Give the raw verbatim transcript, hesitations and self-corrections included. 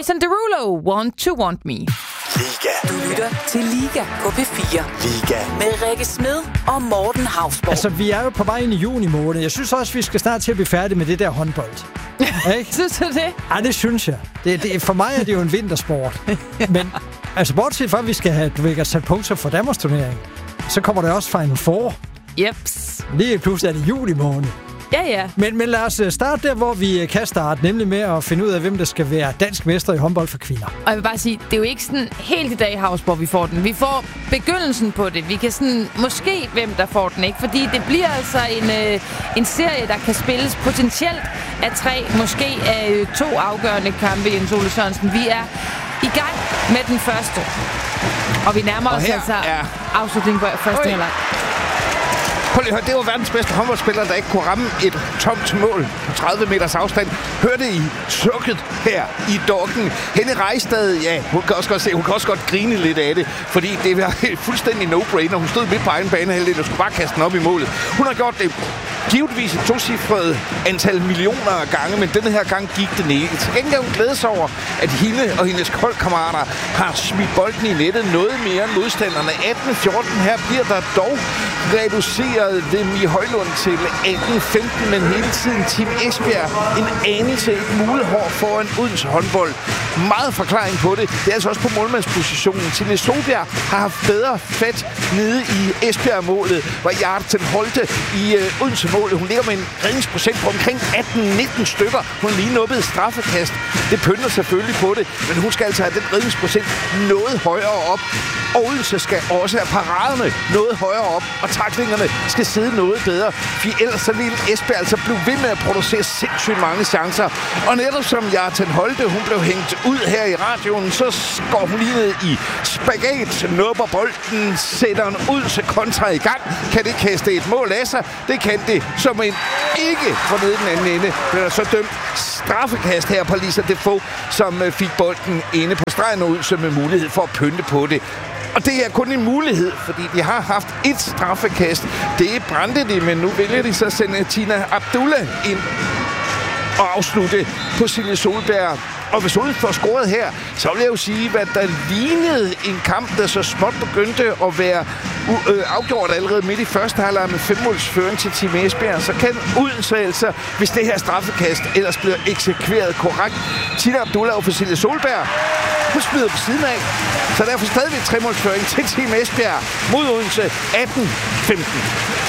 Jason Derulo, Want to Want Me. Liga. Du lytter til Liga på P fire. Liga. Med Rikke Smed og Morten Hausborg. Altså, vi er jo på vej ind i juni måned. Jeg synes også, vi skal snart til at blive færdige med det der håndbold. Ikke? Synes du det? Ja, det synes jeg. Det, det, for mig er det jo en vintersport. Men altså, bortset fra, at vi skal have du ved, sat punkter for Danmarks turnering, så kommer der også Final Four. Jeps. Lige pludselig er det juli måned. Ja, ja. Men, men lad os starte der, hvor vi kan starte, nemlig med at finde ud af, hvem der skal være dansk mester i håndbold for kvinder. Og jeg vil bare sige, det er jo ikke sådan helt i dag, Hausborg, vi får den. Vi får begyndelsen på det. Vi kan sådan, måske hvem der får den, ikke? Fordi det bliver altså en, øh, en serie, der kan spilles potentielt af tre, måske af øh, to afgørende kampe, Jens Ole Sørensen. Vi er i gang med den første. Og vi nærmer og os altså er... afslutningen på første halvleg. Prøv lige at høre, det var verdens bedste håndboldspiller, der ikke kunne ramme et tomt mål på tredive meters afstand. Hørte I sukket her i dokken? Henny Rejstad, ja, hun kan også godt se, hun kan også godt grine lidt af det, fordi det var fuldstændig no-brainer. Hun stod midt på egen banehalvdel og skulle bare kaste den op i målet. Hun har gjort det givetvis et tocifret antal millioner af gange, men denne her gang gik det ikke. Til gengæld hun glædes over, at hende og hendes holdkammerater har smidt bolden i nettet noget mere end modstanderne. atten fjorten her bliver der dog reduceret ved Mie Højlund til atten femten, men hele tiden Team Esbjerg en anelse et mulehår foran Odense håndbold. Meget forklaring på det. Det er altså også på målmandspositionen. Tine Solbjerg har haft bedre fat nede i Esbjerg-målet, hvor Jarten Holte i øh, Odense-målet. Hun ligger med en redningsprocent på omkring atten nitten stykker. Hun lige nubbede straffekast. Det pynter selvfølgelig på det, men hun skal altså have den redningsprocent noget højere op. Og Odense skal også have paraderne noget højere op, og taklingerne skal sidde noget bedre. For ellers så ville Esbjerg altså blive ved med at producere sindssygt mange chancer. Og netop som Jarten Holte, hun blev hængt ud her i radioen, så går hun lige ned i spagat, nubber bolden, sætter en ud, så kontra i gang. Kan det kaste et mål af sig? Det kan det, som en ikke fra nede den anden ende. Den er så dømt straffekast her på Lisa Defoe, som fik bolden inde på stregen ud, så med mulighed for at pynte på det. Og det er kun en mulighed, fordi de har haft et straffekast. Det brændte de, men nu vælger de så at sende Tina Abdullah ind og afslutte på Silje Solberg. Og hvis hun får scoret her, så vil jeg jo sige, at der lignede en kamp, der så småt begyndte at være u- øh, afgjort allerede midt i første halvleg med femmålsføring til Team Esbjerg. Så kan Odense altså, hvis det her straffekast ellers bliver eksekveret korrekt. Tina Abdullah og Silje Solberg, hun smider på siden af. Så derfor stadigvæk tremålsføring til Team Esbjerg mod Odense atten femten.